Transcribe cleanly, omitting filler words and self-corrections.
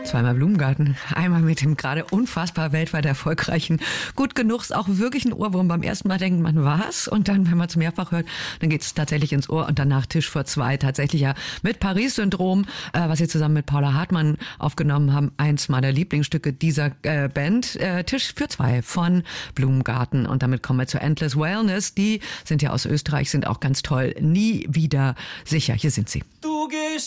Zweimal Blumengarten, einmal mit dem gerade unfassbar weltweit erfolgreichen Gut genug ist auch wirklich ein Ohrwurm. Beim ersten Mal denkt man, was? Und dann, wenn man es mehrfach hört, dann geht es tatsächlich ins Ohr. Und danach Tisch für zwei, tatsächlich ja mit Paris-Syndrom, was sie zusammen mit Paula Hartmann aufgenommen haben. Eins meiner Lieblingsstücke dieser Band, Tisch für zwei von Blumengarten. Und damit kommen wir zu Endless Wellness. Die sind ja aus Österreich, sind auch ganz toll. Nie wieder sicher. Hier sind sie. Du gehst